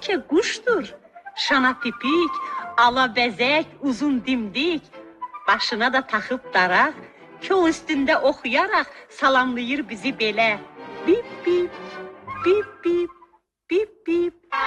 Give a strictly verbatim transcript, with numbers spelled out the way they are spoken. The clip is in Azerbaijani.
bəlkə quşdur. Şana pipik, ala bəzək, uzun dimdik. Başına da taxıb daraq, kol üstündə oxuyaraq salamlayır bizi belə. Bip bip, bip bip, bip bip.